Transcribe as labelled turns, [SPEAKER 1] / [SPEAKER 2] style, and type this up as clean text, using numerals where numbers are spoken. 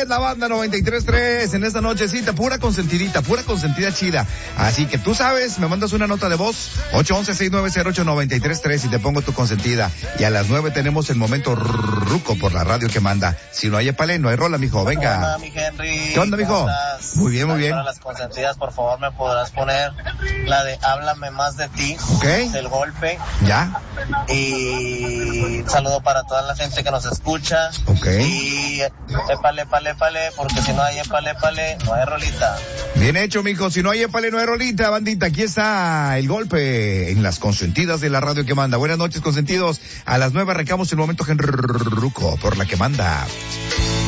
[SPEAKER 1] la banda 93.3 en esta nochecita, pura consentida chida. Así que tú sabes, me mandas una nota de voz, 811-690-893.3 y te pongo tu consentida. Y a las 9 tenemos el momento ruco por la radio que manda. Si no hay epale, no hay rola, mijo, venga.
[SPEAKER 2] Hola, mi Henry.
[SPEAKER 1] ¿Qué onda, mijo? Muy bien, muy bien.
[SPEAKER 2] Para las consentidas, por favor, me podrás poner la de Háblame Más de Ti, del Golpe.
[SPEAKER 1] Ya.
[SPEAKER 2] Y un saludo para toda la gente que nos escucha. Y épale, porque si no hay épale, no hay rolita.
[SPEAKER 1] Bien hecho, mijo, si no hay épale, no hay rolita, bandita. Aquí está el Golpe en las consentidas de la radio que manda. Buenas noches, consentidos. A las 9 arrancamos el momento genruco por la que manda.